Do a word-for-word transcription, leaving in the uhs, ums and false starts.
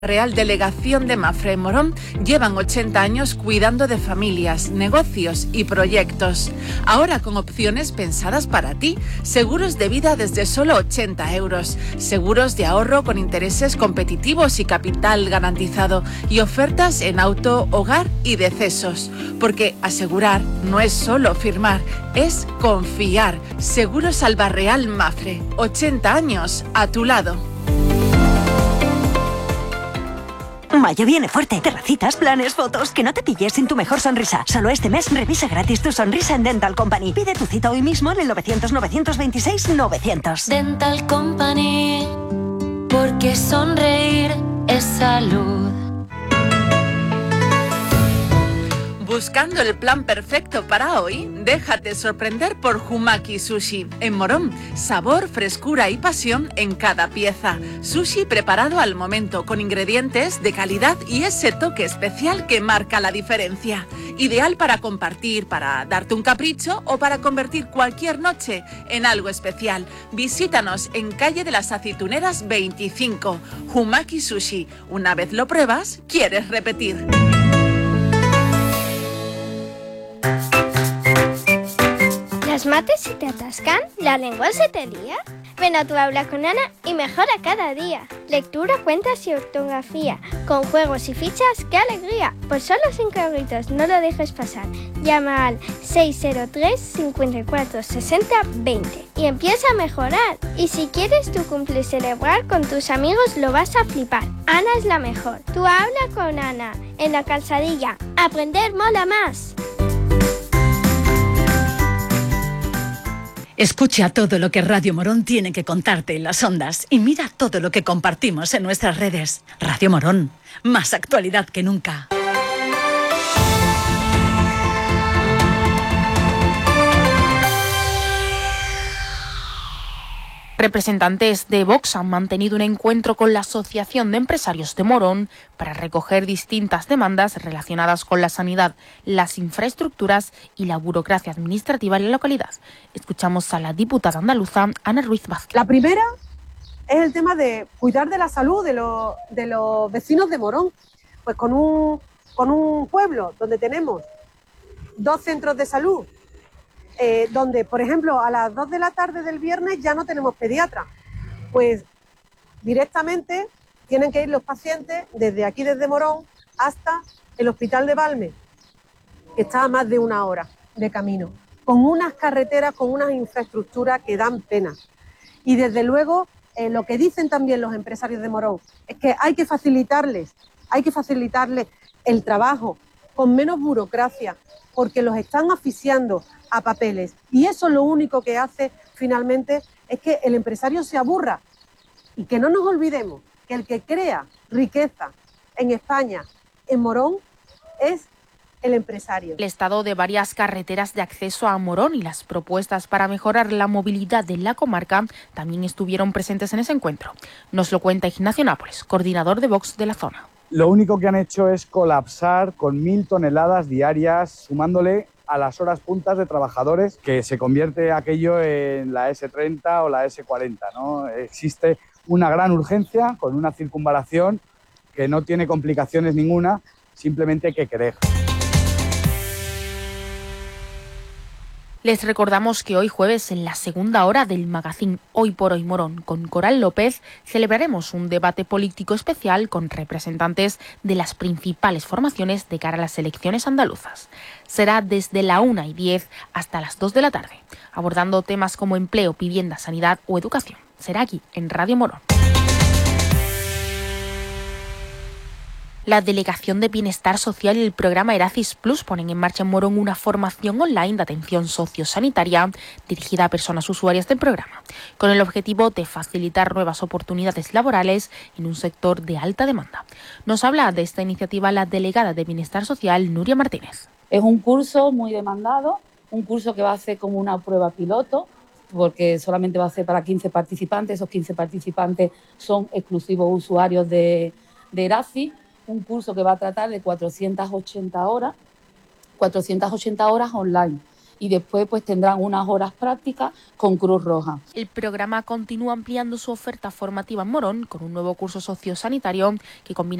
Real Delegación de Mafre en Morón llevan ochenta años cuidando de familias, negocios y proyectos. Ahora con opciones pensadas para ti. Seguros de vida desde solo ochenta euros. Seguros de ahorro con intereses competitivos y capital garantizado. Y ofertas en auto, hogar y decesos. Porque asegurar no es solo firmar, es confiar. Seguros Albarreal Mafre. ochenta años a tu lado. Mayo viene fuerte. Terracitas, planes, fotos. Que no te pilles sin tu mejor sonrisa. Solo este mes revisa gratis tu sonrisa en Dental Company. Pide tu cita hoy mismo en el novecientos, novecientos veintiséis, novecientos. Dental Company, porque sonreír es salud. Buscando el plan perfecto para hoy, déjate sorprender por Humaki Sushi. En Morón, sabor, frescura y pasión en cada pieza. Sushi preparado al momento, con ingredientes de calidad y ese toque especial que marca la diferencia. Ideal para compartir, para darte un capricho o para convertir cualquier noche en algo especial. Visítanos en calle de las Aceituneras veinticinco. Humaki Sushi. Una vez lo pruebas, quieres repetir. ¿Las mates se te atascan? ¿La lengua se te lía? Ven a Tu Aula con Ana y mejora cada día. Lectura, cuentas y ortografía. Con juegos y fichas, ¡qué alegría! Por solo cinco euritos, no lo dejes pasar. Llama al seis cero tres, cinco cuatro, seis cero, veinte y empieza a mejorar. Y si quieres tu cumple celebrar con tus amigos, lo vas a flipar. Ana es la mejor. Tu Aula con Ana. En la Calzadilla. Aprender mola más. Escucha todo lo que Radio Morón tiene que contarte en las ondas y mira todo lo que compartimos en nuestras redes. Radio Morón, más actualidad que nunca. Representantes de Vox han mantenido un encuentro con la Asociación de Empresarios de Morón para recoger distintas demandas relacionadas con la sanidad, las infraestructuras y la burocracia administrativa en la localidad. Escuchamos a la diputada andaluza Ana Ruiz Vázquez. La primera es el tema de cuidar de la salud de los, de los vecinos de Morón. Pues con un, con un pueblo donde tenemos dos centros de salud, Eh, donde, por ejemplo, a las dos de la tarde del viernes ya no tenemos pediatra, pues directamente tienen que ir los pacientes desde aquí, desde Morón, hasta el Hospital de Valme, que está a más de una hora de camino, con unas carreteras, con unas infraestructuras que dan pena. Y desde luego, eh, lo que dicen también los empresarios de Morón es que hay que facilitarles, hay que facilitarles el trabajo con menos burocracia, porque los están asfixiando a papeles. Y eso lo único que hace finalmente es que el empresario se aburra. Y que no nos olvidemos que el que crea riqueza en España, en Morón, es el empresario. El estado de varias carreteras de acceso a Morón y las propuestas para mejorar la movilidad de la comarca también estuvieron presentes en ese encuentro. Nos lo cuenta Ignacio Nápoles, coordinador de Vox de la zona. Lo único que han hecho es colapsar con mil toneladas diarias, sumándole a las horas puntas de trabajadores, que se convierte aquello en la ese treinta o la ese cuarenta, ¿no? Existe una gran urgencia con una circunvalación que no tiene complicaciones ninguna, simplemente hay que querer. Les recordamos que hoy jueves, en la segunda hora del magazín Hoy por Hoy Morón con Coral López, celebraremos un debate político especial con representantes de las principales formaciones de cara a las elecciones andaluzas. Será desde la una y diez hasta las dos de la tarde, abordando temas como empleo, vivienda, sanidad o educación. Será aquí, en Radio Morón. La Delegación de Bienestar Social y el programa Eracis Plus ponen en marcha en Morón una formación online de atención sociosanitaria dirigida a personas usuarias del programa, con el objetivo de facilitar nuevas oportunidades laborales en un sector de alta demanda. Nos habla de esta iniciativa la delegada de Bienestar Social, Nuria Martínez. Es un curso muy demandado, un curso que va a hacer como una prueba piloto, porque solamente va a ser para quince participantes. Esos quince participantes son exclusivos usuarios de, de Eracis. Un curso que va a tratar de cuatrocientas ochenta horas, cuatrocientas ochenta horas online. y después pues tendrán unas horas prácticas con Cruz Roja. El programa continúa ampliando su oferta formativa en Morón con un nuevo curso sociosanitario que combina